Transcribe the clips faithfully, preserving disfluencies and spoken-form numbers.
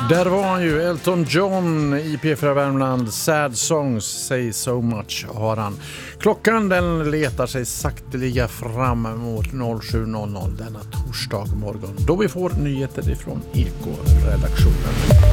Där var han ju, Elton John i P fyra Värmland. Sad Songs, Say So Much har han. Klockan den letar sig sakteliga fram mot noll sju noll noll denna torsdag morgon, då vi får nyheter ifrån Eko-redaktionen.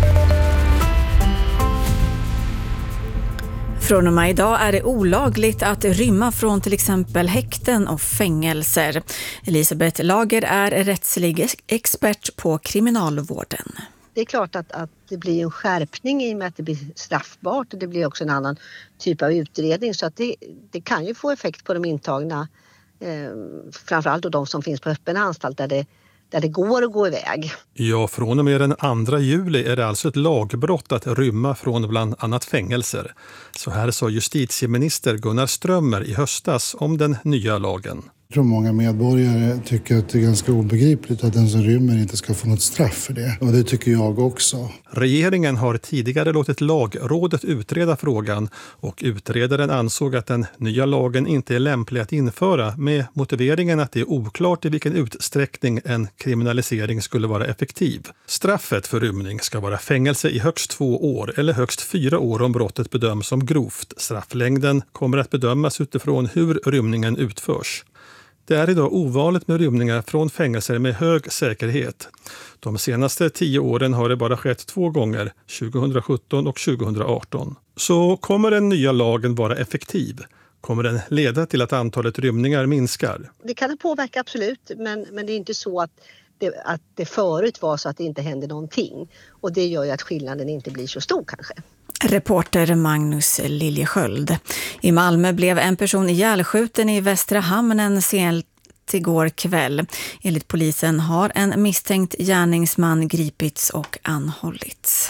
Från och med idag är det olagligt att rymma från till exempel häkten och fängelser. Elisabeth Lager är rättslig expert på kriminalvården. Det är klart att, att det blir en skärpning i och med att det blir straffbart, och det blir också en annan typ av utredning, så att det, det kan ju få effekt på de intagna, eh, framförallt då de som finns på öppen anstalt där det, där det går att gå iväg. Ja, från och med den andra juli är det alltså ett lagbrott att rymma från bland annat fängelser. Så här sa justitieminister Gunnar Strömmer i höstas om den nya lagen. Jag tror många medborgare tycker att det är ganska obegripligt att den som rymmer inte ska få något straff för det. Och det tycker jag också. Regeringen har tidigare låtit lagrådet utreda frågan, och utredaren ansåg att den nya lagen inte är lämplig att införa med motiveringen att det är oklart i vilken utsträckning en kriminalisering skulle vara effektiv. Straffet för rymning ska vara fängelse i högst två år eller högst fyra år om brottet bedöms som grovt. Strafflängden kommer att bedömas utifrån hur rymningen utförs. Det är idag ovanligt med rymningar från fängelser med hög säkerhet. De senaste tio åren har det bara skett två gånger, tjugohundrasjutton och tjugohundraarton. Så kommer den nya lagen vara effektiv? Kommer den leda till att antalet rymningar minskar? Det kan det påverka, absolut, men, men det är inte så att det, att det förut var så att det inte hände någonting. Och det gör ju att skillnaden inte blir så stor kanske. Reporter Magnus Liljesköld. I Malmö blev en person ihjälskjuten i Västra hamnen sent igår kväll. Enligt polisen har en misstänkt gärningsman gripits och anhållits.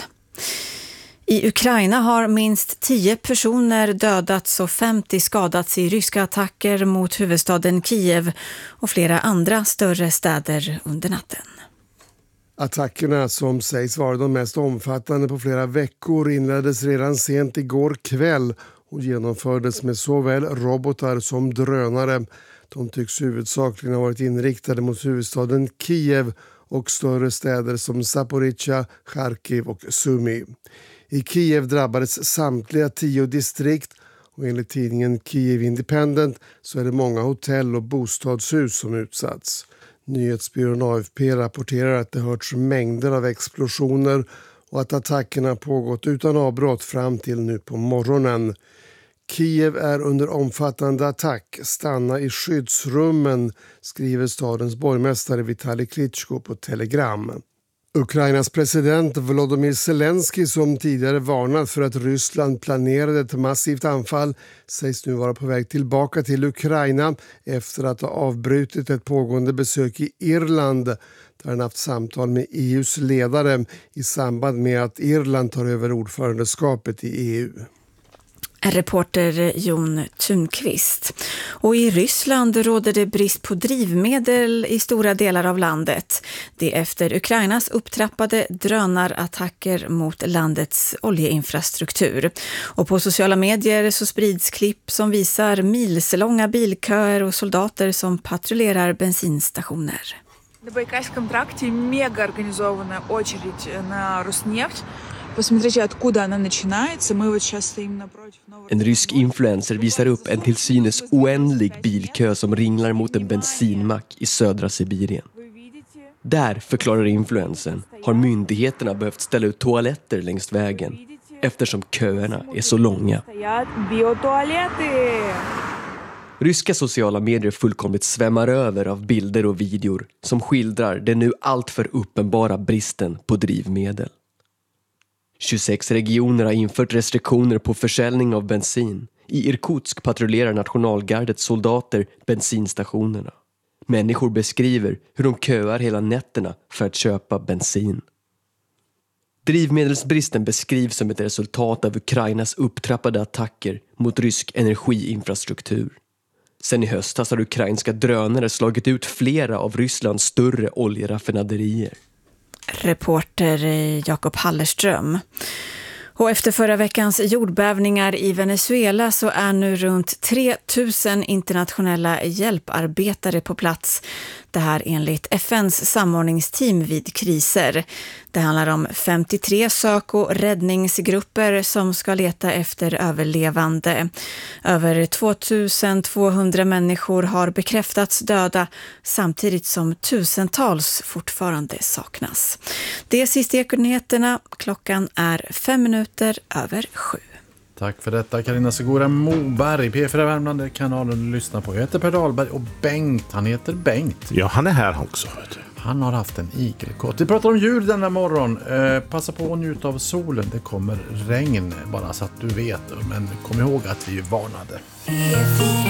I Ukraina har minst tio personer dödats och femtio skadats i ryska attacker mot huvudstaden Kiev och flera andra större städer under natten. Attackerna, som sägs vara de mest omfattande på flera veckor, inleddes redan sent igår kväll och genomfördes med såväl robotar som drönare. De tycks huvudsakligen ha varit inriktade mot huvudstaden Kiev och större städer som Zaporizjzja, Charkiv och Sumy. I Kiev drabbades samtliga tio distrikt, och enligt tidningen Kiev Independent så är det många hotell och bostadshus som utsatts. Nyhetsbyrån A F P rapporterar att det hörts mängder av explosioner och att attackerna pågått utan avbrott fram till nu på morgonen. Kiev är under omfattande attack. Stanna i skyddsrummen, skriver stadens borgmästare Vitali Klitschko på Telegram. Ukrainas president Volodymyr Zelensky, som tidigare varnat för att Ryssland planerade ett massivt anfall, sägs nu vara på väg tillbaka till Ukraina efter att ha avbrutit ett pågående besök i Irland, där han haft samtal med E U:s ledare i samband med att Irland tar över ordförandeskapet i E U. Reporter Jon Thunqvist. Och i Ryssland råder det brist på drivmedel i stora delar av landet. Det är efter Ukrainas upptrappade drönarattacker mot landets oljeinfrastruktur. Och på sociala medier så sprids klipp som visar milslånga bilköer och soldater som patrullerar bensinstationer. На Байкальском тракте мегаорганизованная очередь на Роснефть. Посмотрите, откуда она начинается. Мы вот сейчас стоим напротив нового... En rysk influencer visar upp en till synes oändlig bilkö som ringlar mot en bensinmack i södra Sibirien. Där, förklarar influencern, har myndigheterna behövt ställa ut toaletter längs vägen eftersom köerna är så långa. Ryska sociala medier fullkomligt svämmar över av bilder och videor som skildrar den nu alltför uppenbara bristen på drivmedel. tjugosex regioner har infört restriktioner på försäljning av bensin. I Irkutsk patrullerar nationalgardets soldater bensinstationerna. Människor beskriver hur de köar hela nätterna för att köpa bensin. Drivmedelsbristen beskrivs som ett resultat av Ukrainas upptrappade attacker mot rysk energiinfrastruktur. Sen i höstas har ukrainska drönare slagit ut flera av Rysslands större oljeraffinaderier. Reporter Jakob Hallerström. Och efter förra veckans jordbävningar i Venezuela så är nu runt tre tusen internationella hjälparbetare på plats Det här enligt F N:s samordningsteam vid kriser. Det handlar om femtiotre sök- och räddningsgrupper som ska leta efter överlevande. Över tvåtusentvåhundra människor har bekräftats döda samtidigt som tusentals fortfarande saknas. Det är sista Ekonyheterna. Klockan är fem minuter över sju. Tack för detta Carina Segura Moberg, P fyra Värmland är kanalen du lyssnar på. Jag heter Per Dahlberg och Bengt, han heter Bengt. Ja, han är här också. Vet du. Han har haft en igelkott. Vi pratar om djur denna morgon. Eh, passa på att njuta av solen, det kommer regn bara så att du vet. Men kom ihåg att vi är varnade.